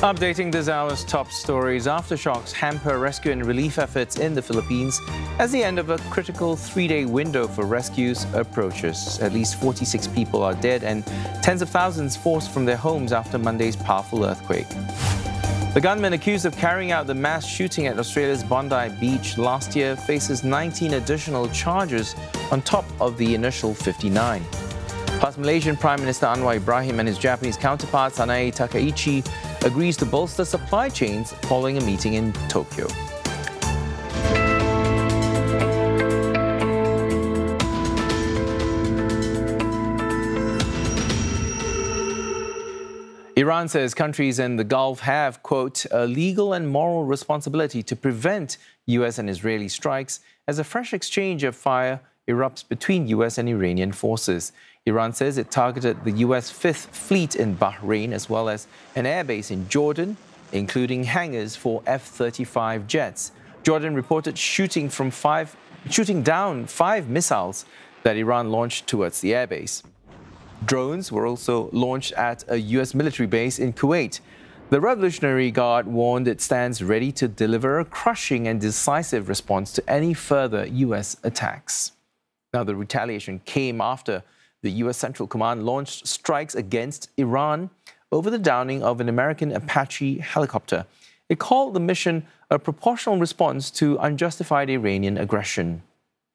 Updating this hour's top stories, aftershocks hamper rescue and relief efforts in the Philippines as the end of a critical three-day window for rescues approaches. At least 46 people are dead and tens of thousands forced from their homes after Monday's powerful earthquake. The gunman accused of carrying out the mass shooting at Australia's Bondi Beach last year faces 19 additional charges on top of the initial 59. Plus, Malaysian Prime Minister Anwar Ibrahim and his Japanese counterpart Sanae Takaichi agrees to bolster supply chains following a meeting in Tokyo. Iran says countries in the Gulf have, quote, a legal and moral responsibility to prevent U.S. and Israeli strikes as a fresh exchange of fire erupts between U.S. and Iranian forces. Iran says it targeted the U.S. Fifth Fleet in Bahrain as well as an airbase in Jordan, including hangars for F-35 jets. Jordan reported shooting down 5 missiles that Iran launched towards the airbase. Drones were also launched at a U.S. military base in Kuwait. The Revolutionary Guard warned it stands ready to deliver a crushing and decisive response to any further U.S. attacks. Now, the retaliation came after the U.S. Central Command launched strikes against Iran over the downing of an American Apache helicopter. It called the mission a proportional response to unjustified Iranian aggression.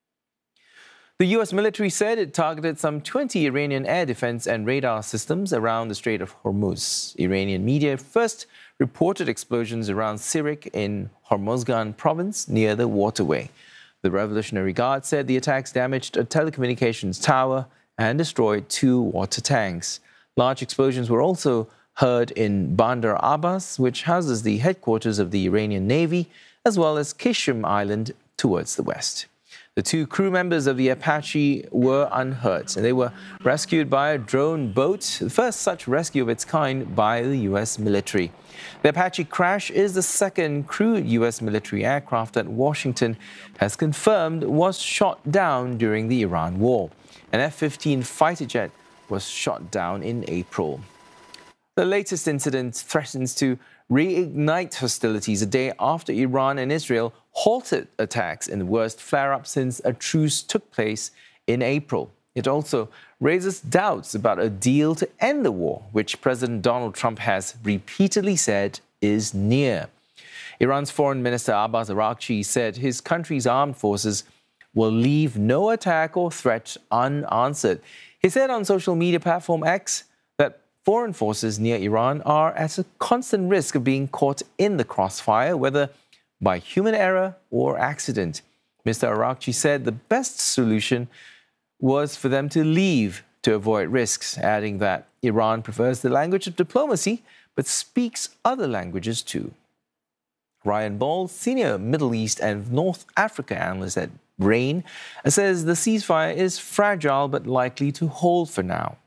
The U.S. military said it targeted some 20 Iranian air defense and radar systems around the Strait of Hormuz. Iranian media first reported explosions around Sirik in Hormozgan province near the waterway. The Revolutionary Guard said the attacks damaged a telecommunications tower and destroyed 2 water tanks. Large explosions were also heard in Bandar Abbas, which houses the headquarters of the Iranian Navy, as well as Qishm Island towards the west. The 2 crew members of the Apache were unhurt, and they were rescued by a drone boat, the first such rescue of its kind by the U.S. military. The Apache crash is the second crewed U.S. military aircraft that Washington has confirmed was shot down during the Iran war. An F-15 fighter jet was shot down in April. The latest incident threatens to reignite hostilities a day after Iran and Israel halted attacks in the worst flare-up since a truce took place in April. It also raises doubts about a deal to end the war, which President Donald Trump has repeatedly said is near. Iran's Foreign Minister Abbas Araghchi said his country's armed forces will leave no attack or threat unanswered. He said on social media platform X that foreign forces near Iran are at a constant risk of being caught in the crossfire, whether by human error or accident. Mr. Araghchi said the best solution was for them to leave to avoid risks, adding that Iran prefers the language of diplomacy but speaks other languages too. Ryan Ball, senior Middle East and North Africa analyst at RAIN, says the ceasefire is fragile but likely to hold for now.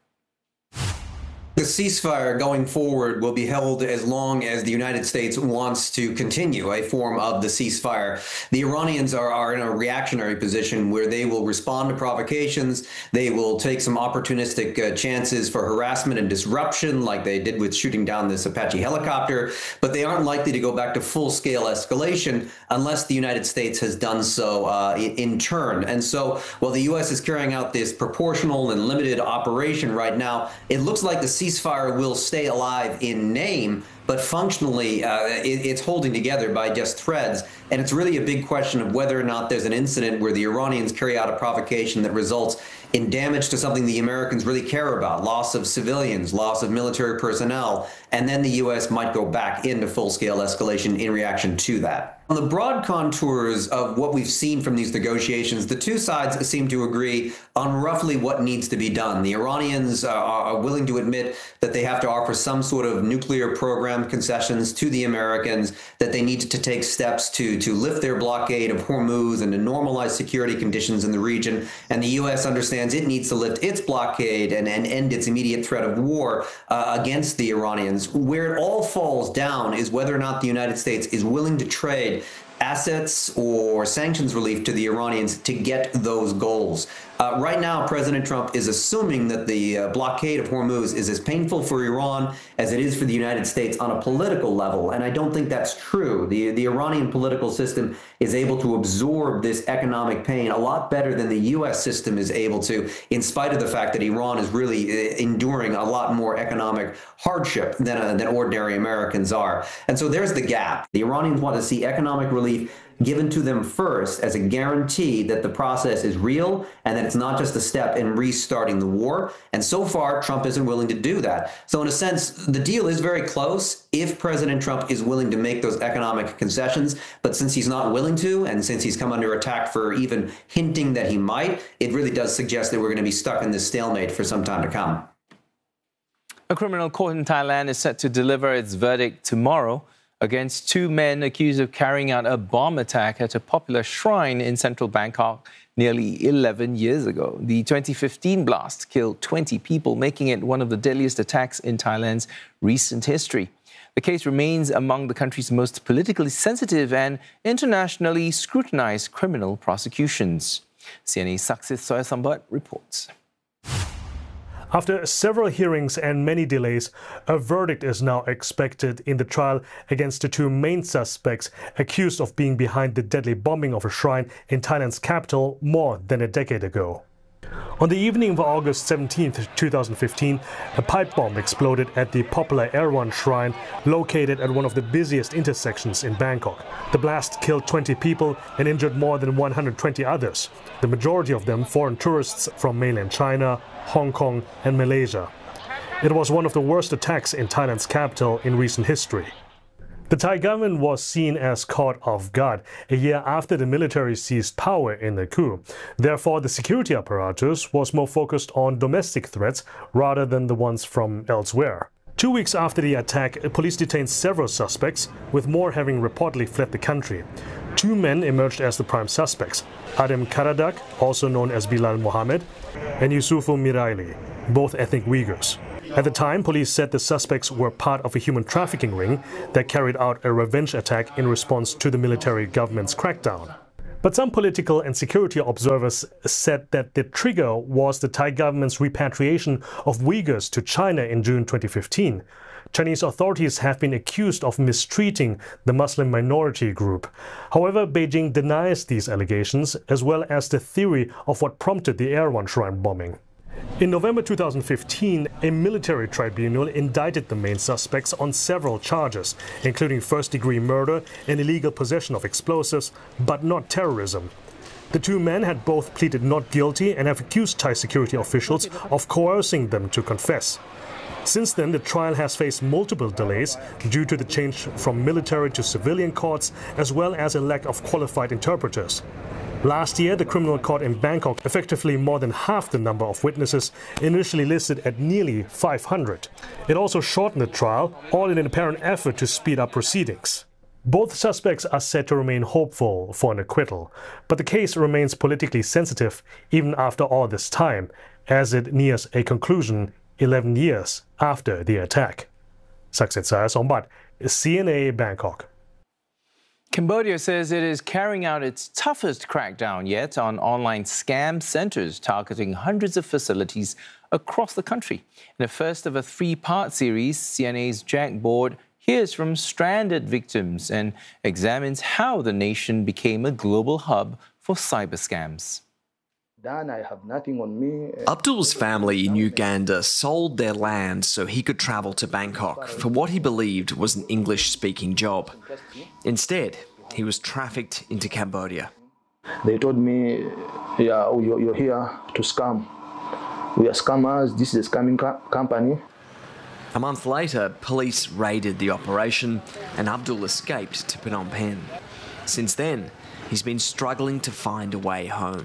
The ceasefire going forward will be held as long as the United States wants to continue a form of the ceasefire. The Iranians are in a reactionary position where they will respond to provocations. They will take some opportunistic chances for harassment and disruption, like they did with shooting down this Apache helicopter. But they aren't likely to go back to full-scale escalation unless the United States has done so in turn. And so while the U.S. is carrying out this proportional and limited operation right now, it looks like the ceasefire will stay alive in name, but functionally it's holding together by just threads. And it's really a big question of whether or not there's an incident where the Iranians carry out a provocation that results in damage to something the Americans really care about, loss of civilians, loss of military personnel, and then the U.S. might go back into full-scale escalation in reaction to that. On the broad contours of what we've seen from these negotiations, the two sides seem to agree on roughly what needs to be done. The Iranians are willing to admit that they have to offer some sort of nuclear program concessions to the Americans, that they need to take steps to lift their blockade of Hormuz and to normalize security conditions in the region. And the U.S. understands it needs to lift its blockade and end its immediate threat of war against the Iranians. Where it all falls down is whether or not the United States is willing to trade assets or sanctions relief to the Iranians to get those goals. Right now, President Trump is assuming that the blockade of Hormuz is as painful for Iran as it is for the United States on a political level, and I don't think that's true. The Iranian political system is able to absorb this economic pain a lot better than the U.S. system is able to, in spite of the fact that Iran is really enduring a lot more economic hardship than ordinary Americans are. And so there's the gap. The Iranians want to see economic relief given to them first as a guarantee that the process is real and that it's not just a step in restarting the war. And so far, Trump isn't willing to do that. So in a sense, the deal is very close if President Trump is willing to make those economic concessions. But since he's not willing to, and since he's come under attack for even hinting that he might, it really does suggest that we're going to be stuck in this stalemate for some time to come. A criminal court in Thailand is set to deliver its verdict tomorrow against two men accused of carrying out a bomb attack at a popular shrine in central Bangkok nearly 11 years ago. The 2015 blast killed 20 people, making it one of the deadliest attacks in Thailand's recent history. The case remains among the country's most politically sensitive and internationally scrutinized criminal prosecutions. CNA's Saksit Soyasambat reports. After several hearings and many delays, a verdict is now expected in the trial against the two main suspects accused of being behind the deadly bombing of a shrine in Thailand's capital more than a decade ago. On the evening of August 17, 2015, a pipe bomb exploded at the popular Erewhon shrine located at one of the busiest intersections in Bangkok. The blast killed 20 people and injured more than 120 others, the majority of them foreign tourists from mainland China, Hong Kong and Malaysia. It was one of the worst attacks in Thailand's capital in recent history. The Thai government was seen as caught off guard a year after the military seized power in the coup. Therefore, the security apparatus was more focused on domestic threats rather than the ones from elsewhere. 2 weeks after the attack, police detained several suspects, with more having reportedly fled the country. Two men emerged as the prime suspects, Adem Karadak, also known as Bilal Mohammed, and Yusufu Miraili, both ethnic Uyghurs. At the time, police said the suspects were part of a human trafficking ring that carried out a revenge attack in response to the military government's crackdown. But some political and security observers said that the trigger was the Thai government's repatriation of Uyghurs to China in June 2015. Chinese authorities have been accused of mistreating the Muslim minority group. However, Beijing denies these allegations, as well as the theory of what prompted the Erewhon shrine bombing. In November 2015, a military tribunal indicted the main suspects on several charges, including first-degree murder and illegal possession of explosives, but not terrorism. The two men had both pleaded not guilty and have accused Thai security officials of coercing them to confess. Since then, the trial has faced multiple delays due to the change from military to civilian courts, as well as a lack of qualified interpreters. Last year, the criminal court in Bangkok effectively more than half the number of witnesses initially listed at nearly 500. It also shortened the trial, all in an apparent effort to speed up proceedings. Both suspects are said to remain hopeful for an acquittal, but the case remains politically sensitive even after all this time, as it nears a conclusion 11 years after the attack. Saksit Soyasambat, CNA Bangkok. Cambodia says it is carrying out its toughest crackdown yet on online scam centers, targeting hundreds of facilities across the country. In the first of a three-part series, CNA's Jack Board hears from stranded victims and examines how the nation became a global hub for cyber scams. I have nothing on me. Abdul's family in Uganda sold their land so he could travel to Bangkok for what he believed was an English-speaking job. Instead, he was trafficked into Cambodia. They told me, yeah, you're here to scam. We are scammers, this is a scamming company. A month later, police raided the operation and Abdul escaped to Phnom Penh. Since then, he's been struggling to find a way home.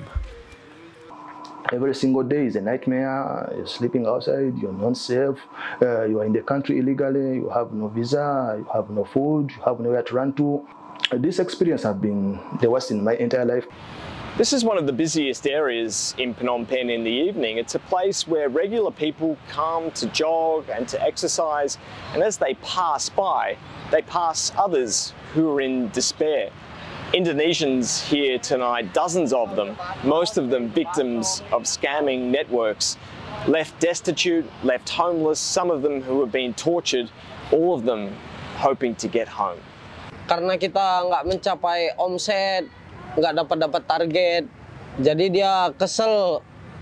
Every single day is a nightmare. You're sleeping outside, you're not safe, you are in the country illegally, you have no visa, you have no food, you have nowhere to run to. This experience has been the worst in my entire life. This is one of the busiest areas in Phnom Penh in the evening. It's a place where regular people come to jog and to exercise, and as they pass by, they pass others who are in despair. Indonesians here tonight, dozens of them, most of them victims of scamming networks, left destitute, left homeless, some of them who have been tortured, all of them hoping to get home. Karena kita nggak mencapai omset, nggak dapat target, jadi dia kesel,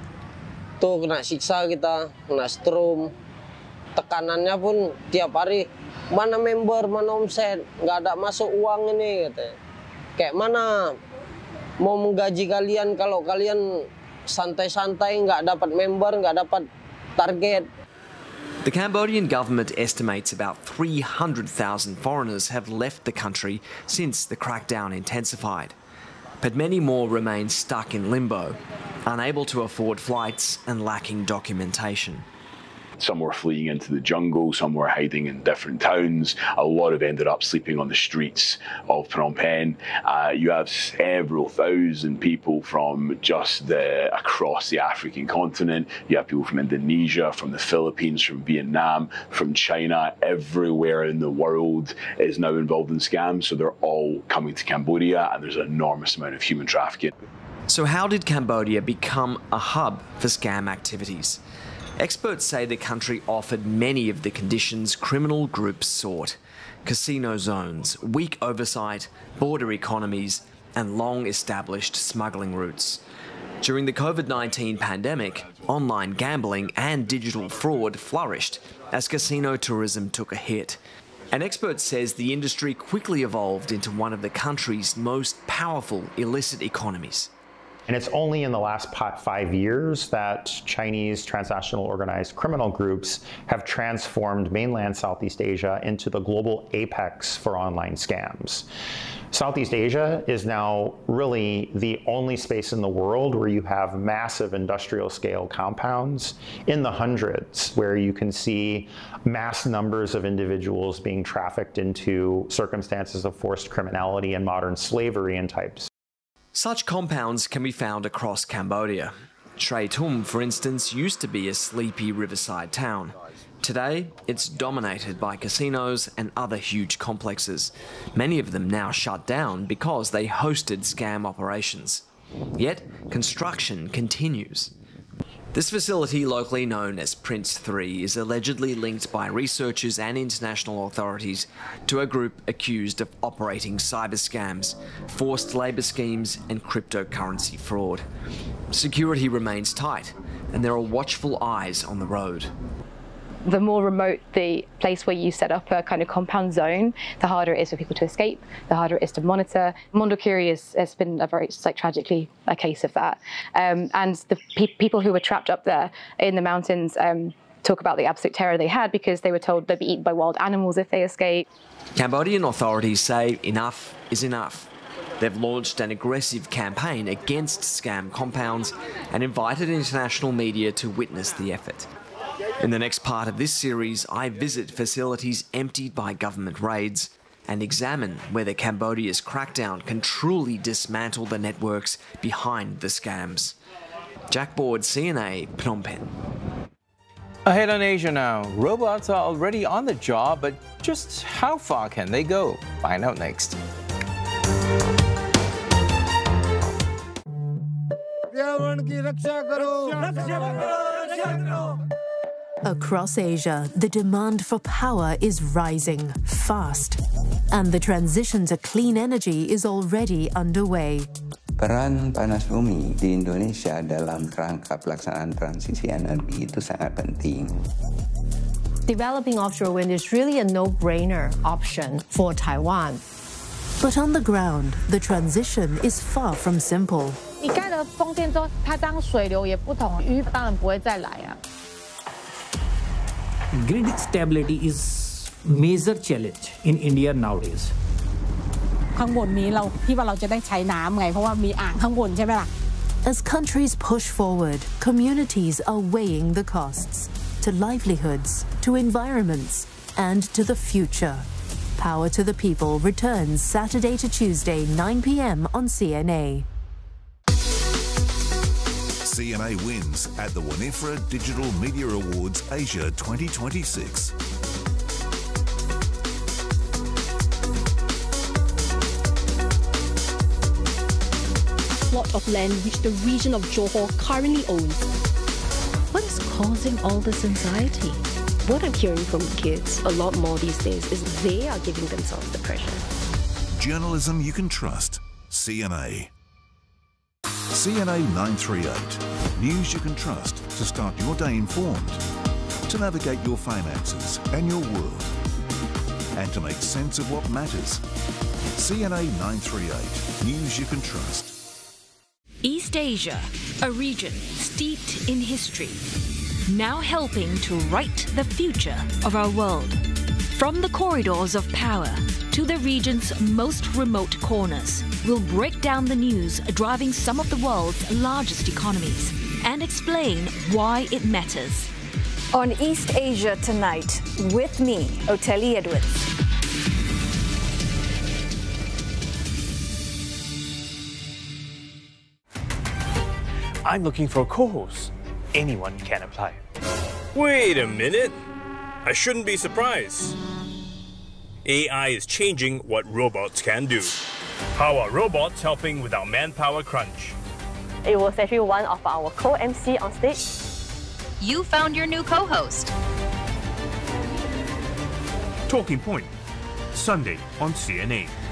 tuh kena siksa kita, kena strum, tekanannya pun tiap hari, mana member, mana omset, nggak ada masuk uang ini, katanya. Kayak mana mau menggaji kalian kalau kalian santai-santai, nggak dapat member, nggak dapat target. The Cambodian government estimates about 300,000 foreigners have left the country since the crackdown intensified. But many more remain stuck in limbo, unable to afford flights and lacking documentation. Some were fleeing into the jungle, some were hiding in different towns. A lot have ended up sleeping on the streets of Phnom Penh. You have several thousand people from just across the African continent. You have people from Indonesia, from the Philippines, from Vietnam, from China. Everywhere in the world is now involved in scams, so they're all coming to Cambodia, and there's an enormous amount of human trafficking. So how did Cambodia become a hub for scam activities? Experts say the country offered many of the conditions criminal groups sought: casino zones, weak oversight, border economies, and long-established smuggling routes. During the COVID-19 pandemic, online gambling and digital fraud flourished as casino tourism took a hit. An expert says the industry quickly evolved into one of the country's most powerful illicit economies. And it's only in the last 5 years that Chinese transnational organized criminal groups have transformed mainland Southeast Asia into the global apex for online scams. Southeast Asia is now really the only space in the world where you have massive industrial scale compounds in the hundreds, where you can see mass numbers of individuals being trafficked into circumstances of forced criminality and modern slavery and types. Such compounds can be found across Cambodia. Tre Tum, for instance, used to be a sleepy riverside town. Today, it's dominated by casinos and other huge complexes, many of them now shut down because they hosted scam operations. Yet, construction continues. This facility, locally known as Prince 3, is allegedly linked by researchers and international authorities to a group accused of operating cyber scams, forced labour schemes and cryptocurrency fraud. Security remains tight, and there are watchful eyes on the road. The more remote the place where you set up a kind of compound zone, the harder it is for people to escape, the harder it is to monitor. Mondulkiri has been a very, tragically a case of that. And the people who were trapped up there in the mountains talk about the absolute terror they had because they were told they'd be eaten by wild animals if they escaped. Cambodian authorities say enough is enough. They've launched an aggressive campaign against scam compounds and invited international media to witness the effort. In the next part of this series, I visit facilities emptied by government raids and examine whether Cambodia's crackdown can truly dismantle the networks behind the scams. Jack Board, CNA, Phnom Penh. Ahead on Asia now, robots are already on the job, but just how far can they go? Find out next. Across Asia, the demand for power is rising fast, and the transition to clean energy is already underway. Peran panas bumi di Indonesia dalam kerangka pelaksanaan transisi energi itu sangat penting. Developing offshore wind is really a no-brainer option for Taiwan. But on the ground, the transition is far from simple. 你盖了风电之后，它当水流也不同，鱼当然不会再来啊。 Grid stability is major challenge in India nowadays. ข้างบนนี้เราที่ว่าเราจะได้ใช้น้ำไงเพราะว่ามีอ่างข้างบนใช่ไหมล่ะ As countries push forward, communities are weighing the costs to livelihoods, to environments, and to the future. Power to the People returns Saturday to Tuesday, 9 p.m. on CNA. CNA wins at the Winifred Digital Media Awards Asia 2026. plot of land which the region of Johor currently owns. What is causing all this anxiety? What I'm hearing from kids a lot more these days is they are giving themselves the pressure. Journalism you can trust. CNA. CNA 938. News you can trust to start your day informed, to navigate your finances and your world, and to make sense of what matters. CNA 938. News you can trust. East Asia, a region steeped in history, now helping to write the future of our world. From the corridors of power to the region's most remote corners, we'll break down the news driving some of the world's largest economies and explain why it matters. On East Asia Tonight, with me, Oteli Edwards. I'm looking for a co-host. Anyone can apply. Wait a minute. I shouldn't be surprised. AI is changing what robots can do. How are robots helping with our manpower crunch? It was actually one of our co-MC on stage. You found your new co-host. Talking Point, Sunday on CNA.